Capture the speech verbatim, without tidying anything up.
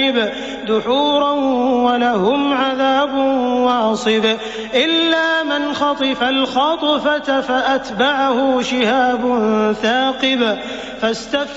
الجانب دحورا ولهم عذاب واصب إلا من خطف الخطفة فأتبعه شهاب ثاقب فاستفتح